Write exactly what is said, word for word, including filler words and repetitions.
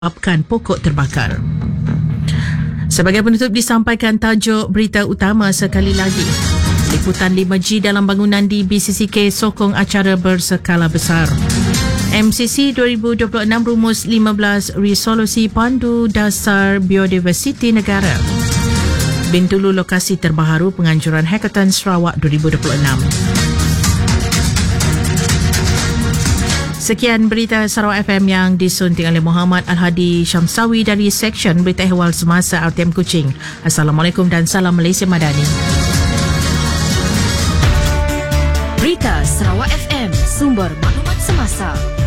menyebabkan pokok terbakar. Sebagai penutup disampaikan tajuk berita utama sekali lagi. Liputan lima G dalam bangunan di B C C K sokong acara berskala besar. M C C dua ribu dua puluh enam rumus lima belas resolusi pandu dasar biodiversiti negara. Bintulu lokasi terbaharu penganjuran Hackathon Sarawak dua ribu dua puluh enam. Sekian berita Sarawak F M yang disunting oleh Muhammad Al-Hadi Syamsawi dari Seksyen Berita Ehwal Semasa R T M Kuching. Assalamualaikum dan salam Malaysia Madani. Berita Sarawak F M, sumber maklumat semasa.